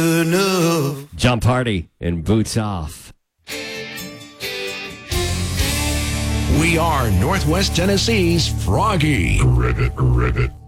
Jump Party and Boots Off. We are Northwest Tennessee's Froggy. Rivet.